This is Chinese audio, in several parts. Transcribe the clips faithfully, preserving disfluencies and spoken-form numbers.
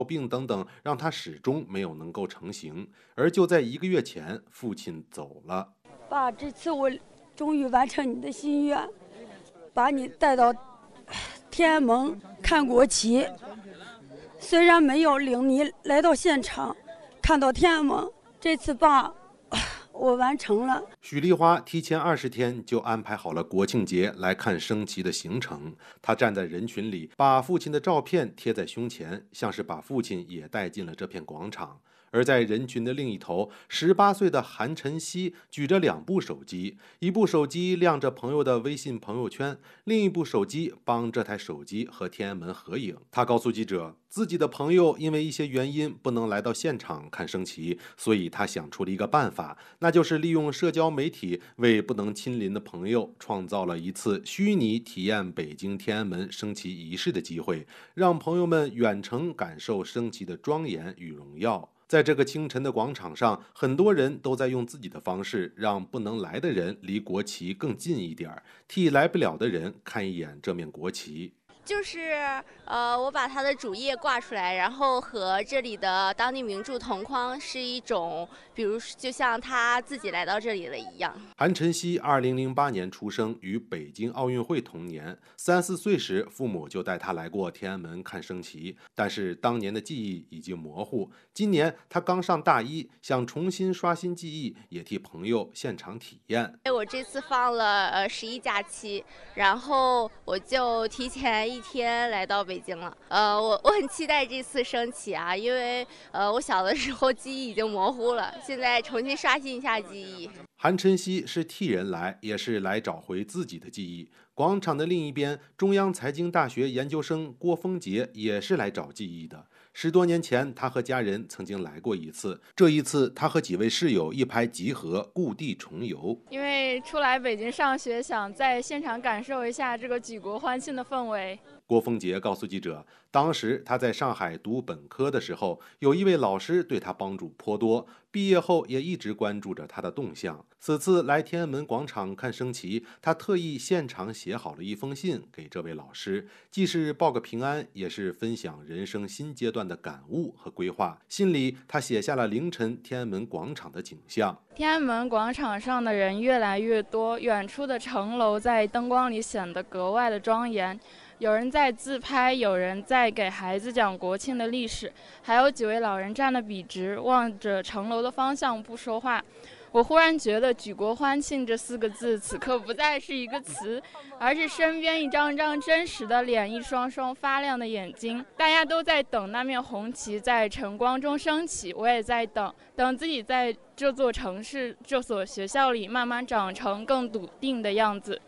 病等等，让他始终没有能够成行。而就在一个月前，父亲走了。 爸，这次我终于完成你的心愿，把你带到天安门看国旗。虽然没有领你来到现场看到天安门，这次爸，我完成了。 许丽花提前二十天就安排好了国庆节来看升旗的行程。她站在人群里，把父亲的照片贴在胸前，像是把父亲也带进了这片广场。而在人群的另一头，十八岁的韩晨曦举着两部手机，一部手机亮着朋友的微信朋友圈，另一部手机帮这台手机和天安门合影。他告诉记者，自己的朋友因为一些原因不能来到现场看升旗，所以他想出了一个办法，那就是利用社交媒体为不能亲临的朋友创造了一次虚拟体验北京天安门升旗仪式的机会，让朋友们远程感受升旗的庄严与荣耀。在这个清晨的广场上，很多人都在用自己的方式让不能来的人离国旗更近一点，替来不了的人看一眼这面国旗。 就是呃，我把它的主页挂出来，然后和这里的当地名著同框，是一种，比如就像他自己来到这里了一样。 韩晨曦二零零八年出生，于北京奥运会同年，三四岁时父母就带他来过天安门看升旗，但是当年的记忆已经模糊。今年他刚上大一，想重新刷新记忆，也替朋友现场体验。 我这次放了呃十一假期，然后我就提前一天来到北京了。呃，我我很期待这次升旗啊，因为呃我小的时候记忆已经模糊了，现在重新刷新一下记忆。 韩晨曦是替人来，也是来找回自己的记忆。广场的另一边，中央财经大学研究生郭峰杰也是来找记忆的。十多年前，他和家人曾经来过一次，这一次他和几位室友一拍即合，故地重游。 因为出来北京上学，想在现场感受一下这个举国欢庆的氛围。 郭峰杰告诉记者，当时他在上海读本科的时候，有一位老师对他帮助颇多，毕业后也一直关注着他的动向。此次来天安门广场看升旗，他特意现场写好了一封信给这位老师，既是报个平安，也是分享人生新阶段的感悟和规划。信里他写下了凌晨天安门广场的景象。 天安门广场上的人越来越多，远处的城楼在灯光里显得格外的庄严。有人在自拍，有人在给孩子讲国庆的历史，还有几位老人站得笔直，望着城楼的方向不说话。我忽然觉得举国欢庆这四个字此刻不再是一个词，而是身边一张张真实的脸，一双双发亮的眼睛。大家都在等那面红旗在晨光中升起，我也在等，等自己在这座城市、这所学校里慢慢长成更笃定的样子。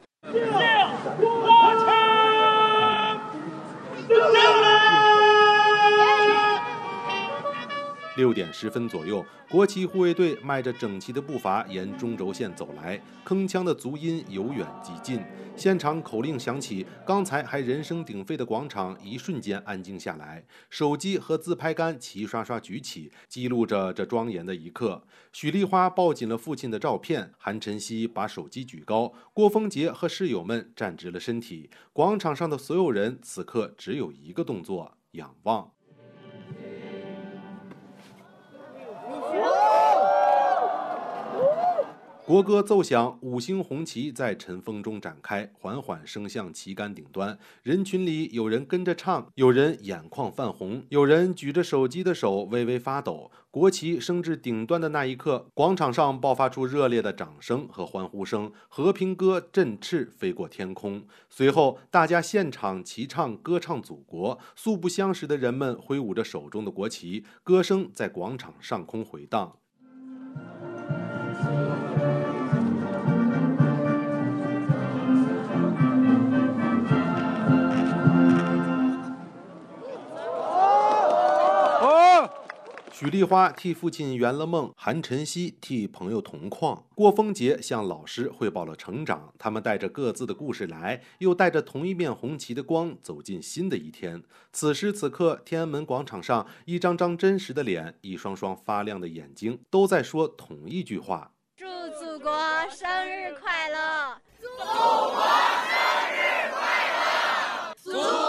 六点十分左右，国旗护卫队迈着整齐的步伐沿中轴线走来，铿锵的足音由远及近。现场口令响起，刚才还人声鼎沸的广场一瞬间安静下来，手机和自拍杆齐刷刷举起，记录着这庄严的一刻。许丽花抱紧了父亲的照片，韩晨曦把手机举高，郭峰杰和室友们站直了身体。广场上的所有人此刻只有一个动作：仰望。国歌奏响，五星红旗在晨风中展开，缓缓升向旗杆顶端。人群里有人跟着唱，有人眼眶泛红，有人举着手机的手微微发抖。国旗升至顶端的那一刻，广场上爆发出热烈的掌声和欢呼声，和平歌振翅飞过天空。随后，大家现场齐唱歌唱祖国，素不相识的人们挥舞着手中的国旗，歌声在广场上空回荡。许丽花替父亲圆了梦，韩晨曦替朋友同框，郭峰杰向老师汇报了成长。他们带着各自的故事来，又带着同一面红旗的光走进新的一天。此时此刻，天安门广场上，一张张真实的脸，一双双发亮的眼睛，都在说同一句话： 祝祖国生日快乐！ 祖国生日快乐！祖